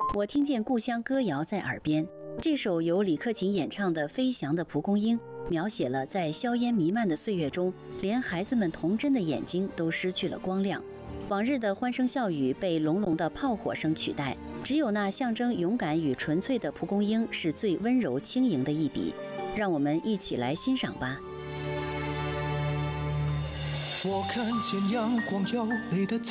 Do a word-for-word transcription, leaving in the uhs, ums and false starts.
我听见故乡歌谣在耳边。这首由李克勤演唱的《飞翔的蒲公英》，描写了在硝烟弥漫的岁月中，连孩子们童真的眼睛都失去了光亮。往日的欢声笑语被隆隆的炮火声取代，只有那象征勇敢与纯粹的蒲公英是最温柔轻盈的一笔。让我们一起来欣赏吧。 我看见阳光耀美的